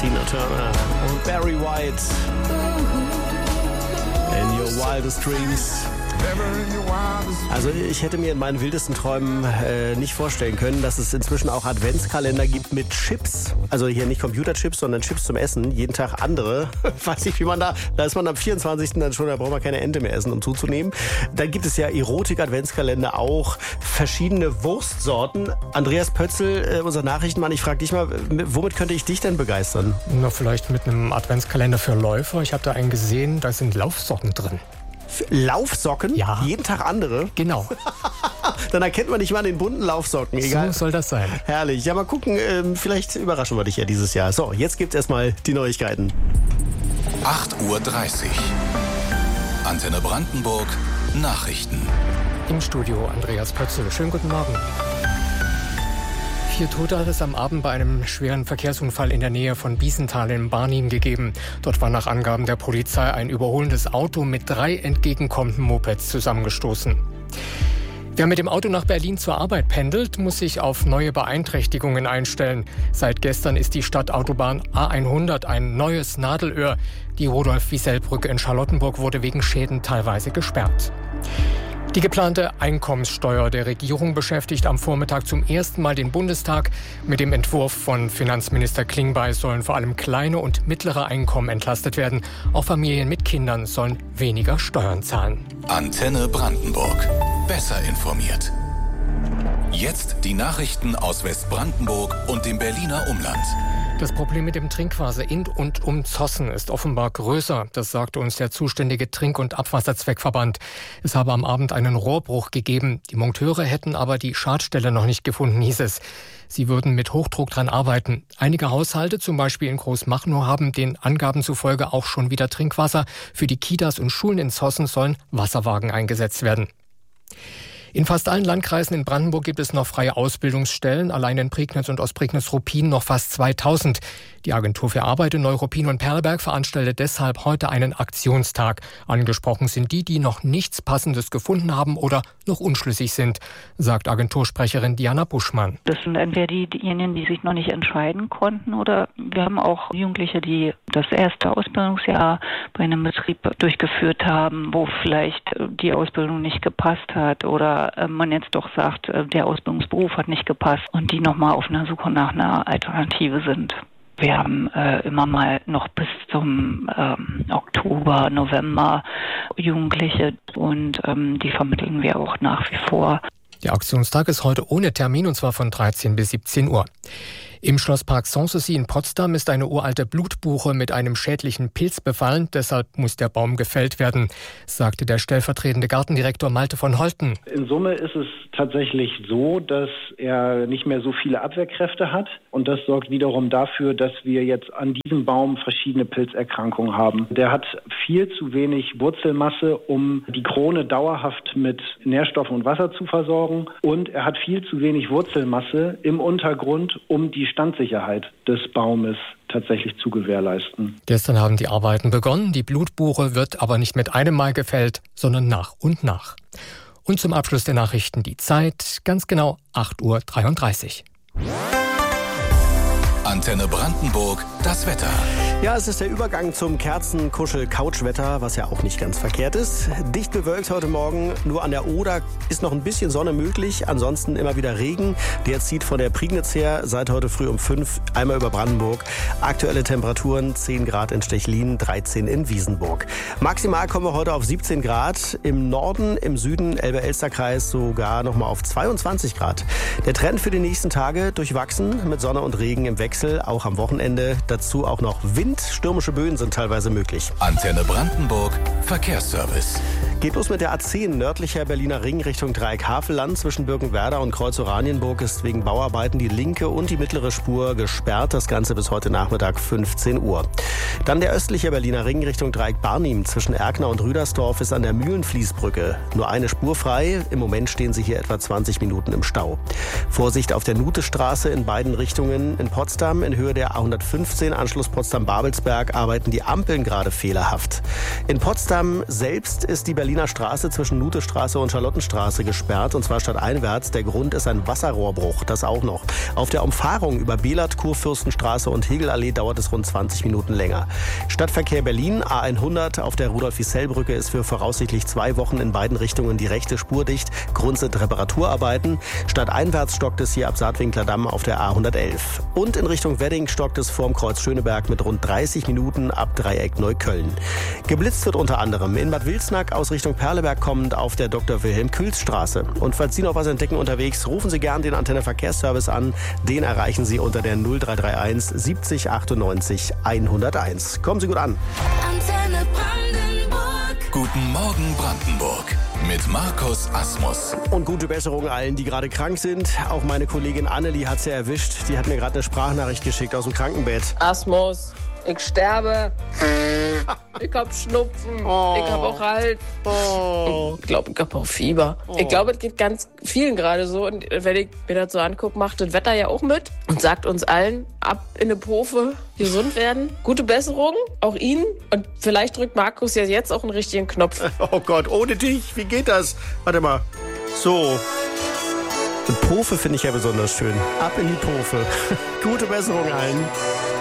Tina Turner und Barry White. In Your Wildest Dreams. Also ich hätte mir in meinen wildesten Träumen nicht vorstellen können, dass es inzwischen auch Adventskalender gibt mit Chips. Also hier nicht Computerchips, sondern Chips zum Essen. Jeden Tag andere. Weiß nicht, wie man da ist man am 24. dann schon, da braucht man keine Ente mehr essen, um zuzunehmen. Dann gibt es ja Erotik-Adventskalender auch. Verschiedene Wurstsorten. Andreas Pötzl, unser Nachrichtenmann, ich frage dich mal, womit könnte ich dich denn begeistern? Na, vielleicht mit einem Adventskalender für Läufer. Ich habe da einen gesehen, da sind Laufsocken drin. Laufsocken? Ja. Jeden Tag andere? Genau. Dann erkennt man nicht mal an den bunten Laufsocken. Egal. So soll das sein. Herrlich. Ja, mal gucken. Vielleicht überraschen wir dich ja dieses Jahr. So, jetzt gibt's erstmal die Neuigkeiten. 8:30 Uhr. Antenne Brandenburg. Nachrichten. Im Studio Andreas Pötzl. Schönen guten Morgen. 4 Tote hat es am Abend bei einem schweren Verkehrsunfall in der Nähe von Biesenthal in Barnim gegeben. Dort war nach Angaben der Polizei ein überholendes Auto mit 3 entgegenkommenden Mopeds zusammengestoßen. Wer mit dem Auto nach Berlin zur Arbeit pendelt, muss sich auf neue Beeinträchtigungen einstellen. Seit gestern ist die Stadtautobahn A100 ein neues Nadelöhr. Die Rudolf-Wiesel-Brücke in Charlottenburg wurde wegen Schäden teilweise gesperrt. Die geplante Einkommenssteuer der Regierung beschäftigt am Vormittag zum ersten Mal den Bundestag. Mit dem Entwurf von Finanzminister Klingbeil sollen vor allem kleine und mittlere Einkommen entlastet werden. Auch Familien mit Kindern sollen weniger Steuern zahlen. Antenne Brandenburg. Besser informiert. Jetzt die Nachrichten aus Westbrandenburg und dem Berliner Umland. Das Problem mit dem Trinkwasser in und um Zossen ist offenbar größer. Das sagte uns der zuständige Trink- und Abwasserzweckverband. Es habe am Abend einen Rohrbruch gegeben. Die Monteure hätten aber die Schadstelle noch nicht gefunden, hieß es. Sie würden mit Hochdruck dran arbeiten. Einige Haushalte, zum Beispiel in Großmachnow, haben den Angaben zufolge auch schon wieder Trinkwasser. Für die Kitas und Schulen in Zossen sollen Wasserwagen eingesetzt werden. In fast allen Landkreisen in Brandenburg gibt es noch freie Ausbildungsstellen, allein in Prignitz und Ostprignitz-Ruppin noch fast 2000. Die Agentur für Arbeit in Neuruppin und Perleberg veranstaltet deshalb heute einen Aktionstag. Angesprochen sind die noch nichts Passendes gefunden haben oder noch unschlüssig sind, sagt Agentursprecherin Diana Buschmann. Das sind entweder diejenigen, die sich noch nicht entscheiden konnten, oder wir haben auch Jugendliche, die das erste Ausbildungsjahr bei einem Betrieb durchgeführt haben, wo vielleicht die Ausbildung nicht gepasst hat oder man jetzt doch sagt, der Ausbildungsberuf hat nicht gepasst und die nochmal auf einer Suche nach einer Alternative sind. Wir haben immer mal noch bis zum Oktober, November Jugendliche und die vermitteln wir auch nach wie vor. Der Aktionstag ist heute ohne Termin und zwar von 13 bis 17 Uhr. Im Schlosspark Sanssouci in Potsdam ist eine uralte Blutbuche mit einem schädlichen Pilz befallen. Deshalb muss der Baum gefällt werden, sagte der stellvertretende Gartendirektor Malte von Holten. In Summe ist es tatsächlich so, dass er nicht mehr so viele Abwehrkräfte hat. Und das sorgt wiederum dafür, dass wir jetzt an diesem Baum verschiedene Pilzerkrankungen haben. Der hat viel zu wenig Wurzelmasse, um die Krone dauerhaft mit Nährstoffen und Wasser zu versorgen. Und er hat viel zu wenig Wurzelmasse im Untergrund, um die Standsicherheit des Baumes tatsächlich zu gewährleisten. Gestern haben die Arbeiten begonnen. Die Blutbuche wird aber nicht mit einem Mal gefällt, sondern nach und nach. Und zum Abschluss der Nachrichten die Zeit, ganz genau 8:33 Uhr. Antenne Brandenburg, das Wetter. Ja, es ist der Übergang zum Kerzen-Kuschel-Couch-Wetter, was ja auch nicht ganz verkehrt ist. Dicht bewölkt heute Morgen, nur an der Oder ist noch ein bisschen Sonne möglich, ansonsten immer wieder Regen. Der zieht von der Prignitz her seit heute früh um 5 einmal über Brandenburg. Aktuelle Temperaturen 10 Grad in Stechlin, 13 in Wiesenburg. Maximal kommen wir heute auf 17 Grad. Im Norden, im Süden, Elbe-Elster-Kreis sogar nochmal auf 22 Grad. Der Trend für die nächsten Tage durchwachsen mit Sonne und Regen im Wechsel, auch am Wochenende. Dazu auch noch Wind. Stürmische Böen sind teilweise möglich. Antenne Brandenburg, Verkehrsservice. Geht los mit der A10 nördlicher Berliner Ring Richtung Dreieck Havelland. Zwischen Birkenwerder und Kreuz-Oranienburg ist wegen Bauarbeiten die linke und die mittlere Spur gesperrt. Das Ganze bis heute Nachmittag 15 Uhr. Dann der östliche Berliner Ring Richtung Dreieck Barnim. Zwischen Erkner und Rüdersdorf ist an der Mühlenfließbrücke nur eine Spur frei. Im Moment stehen Sie hier etwa 20 Minuten im Stau. Vorsicht auf der Nutestraße in beiden Richtungen. In Potsdam in Höhe der A115 Anschluss Potsdam-Babelsberg arbeiten die Ampeln gerade fehlerhaft. In Potsdam selbst ist die Berliner Berliner Straße zwischen Nuthestraße und Charlottenstraße gesperrt, und zwar stadteinwärts. Der Grund ist ein Wasserrohrbruch, das auch noch. Auf der Umfahrung über Behlert, Kurfürstenstraße und Hegelallee dauert es rund 20 Minuten länger. Stadtverkehr Berlin, A100 auf der Rudolf-Wiesel-Brücke ist für voraussichtlich 2 Wochen in beiden Richtungen die rechte Spur dicht. Grund sind Reparaturarbeiten. Stadteinwärts stockt es hier ab Saatwinkler Damm auf der A111. Und in Richtung Wedding stockt es vorm Kreuz Schöneberg mit rund 30 Minuten ab Dreieck Neukölln. Geblitzt wird unter anderem in Bad Wilsnack aus Richtung Perleberg kommend auf der Dr. Wilhelm-Kühls-Straße. Und falls Sie noch was entdecken unterwegs, rufen Sie gern den Antenne Verkehrsservice an. Den erreichen Sie unter der 0331 70 98 101. Kommen Sie gut an. Antenne Brandenburg. Guten Morgen Brandenburg. Mit Markus Asmus. Und gute Besserung allen, die gerade krank sind. Auch meine Kollegin Annelie hat es ja erwischt. Die hat mir gerade eine Sprachnachricht geschickt aus dem Krankenbett. Asmus, ich sterbe. Ich hab Schnupfen. Ich hab auch Hals. Ich glaube, ich hab auch Fieber. Ich glaube, es geht ganz vielen gerade so. Und wenn ich mir das so angucke, macht das Wetter ja auch mit und sagt uns allen, ab in eine Pofe, gesund werden. Gute Besserung, auch Ihnen. Und vielleicht drückt Markus ja jetzt auch einen richtigen Knopf. Oh Gott, ohne dich, wie geht das? Warte mal. So. Die Pofe finde ich ja besonders schön. Ab in die Pofe. Gute Besserung allen.